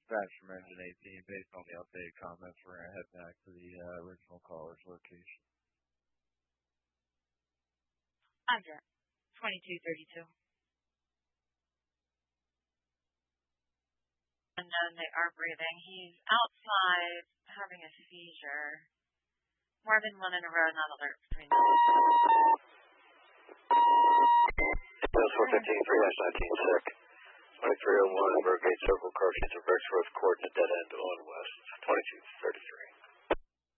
Dispatch from Engine 18. Based on the updated comments, we're going to head back to the original caller's location. Under 2232. Unknown, they are breathing. He's outside having a seizure. More than one in a row, not alert between them. 415, 3-19 sick. 2301, Burgate Circle, car sheets reverse road coordinate dead end on west. 2233.